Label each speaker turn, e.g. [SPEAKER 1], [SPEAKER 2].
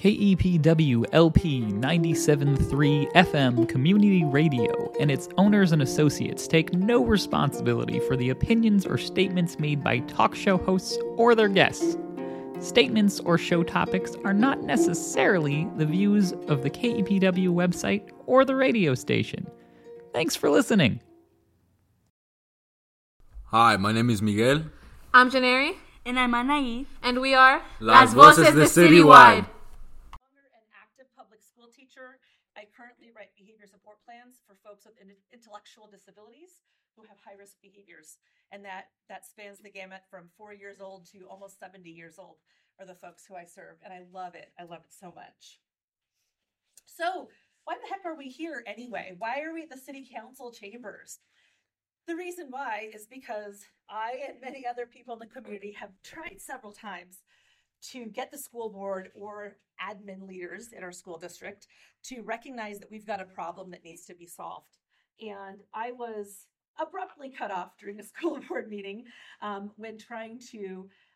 [SPEAKER 1] KEPW LP 97.3 FM Community Radio and its owners and associates take no responsibility for the opinions or statements made by talk show hosts or their guests. Statements or show topics are not necessarily the views of the KEPW website or the radio station. Thanks for listening.
[SPEAKER 2] Hi, my name is Miguel.
[SPEAKER 3] I'm Janeri.
[SPEAKER 4] And I'm Anaí.
[SPEAKER 3] And we are
[SPEAKER 2] Las Voces de Citywide.
[SPEAKER 5] An active public school teacher. I currently write behavior support plans for folks with intellectual disabilities who have high-risk behaviors. And that spans the gamut from 4 years old to almost 70 years old are the folks who I serve. And I love it. I love it so much. So why the heck are we here anyway? Why are we at the city council chambers? The reason why is because I and many other people in the community have tried several times to get the school board or admin leaders in our school district to recognize that we've got a problem that needs to be solved. And I was abruptly cut off during a school board meeting when trying to